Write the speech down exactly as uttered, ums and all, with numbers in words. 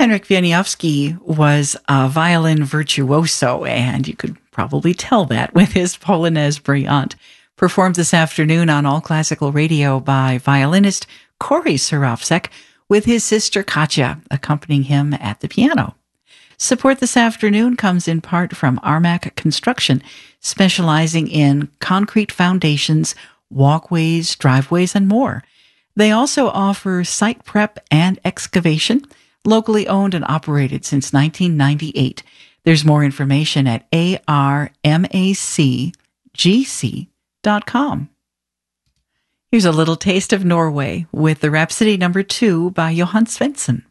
Henryk Wieniawski was a violin virtuoso, and you could probably tell that with his Polonaise Brillante, performed this afternoon on All Classical Radio by violinist Corey Surofsek, with his sister Katya accompanying him at the piano. Support this afternoon comes in part from Armac Construction, specializing in concrete foundations, walkways, driveways, and more. They also offer site prep and excavation, locally owned and operated since nineteen ninety-eight. There's more information at A R M A C G C dot com. Here's a little taste of Norway with the Rhapsody number two by Johan Svensson.